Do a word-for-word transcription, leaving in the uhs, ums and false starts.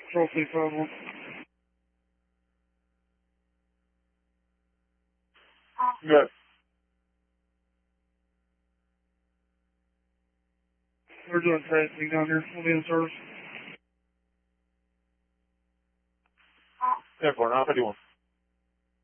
Control C five one. Good. We're doing tracing down here. We'll be in service. ten four, nine fifty-one.